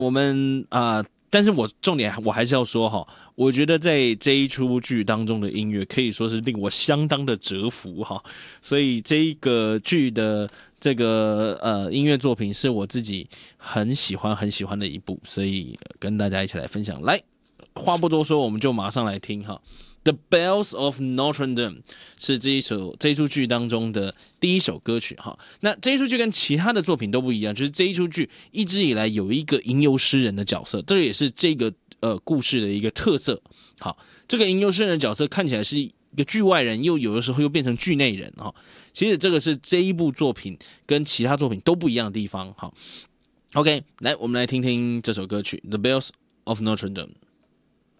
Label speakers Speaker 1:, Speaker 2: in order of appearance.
Speaker 1: 我们但是我重点我还是要说哈，我觉得在这一出剧当中的音乐可以说是令我相当的折服哈，所以这一个剧的这个音乐作品是我自己很喜欢的一部，所以跟大家一起来分享。来，话不多说，我们就马上来听哈。The Bells of Notre Dame 是这一出剧当中的第一首歌曲哈。那这一出剧跟其他的作品都不一样，就是这一出剧一直以来有一个吟游诗人的角色，这也是这个故事的一个特色。好，这个吟游诗人的角色看起来是一个剧外人，又有的时候又变成剧内人哈。其实这个是这一部作品跟其他作品都不一样的地方。好，OK， 来我们来听听这首歌曲《The Bells of Notre Dame》。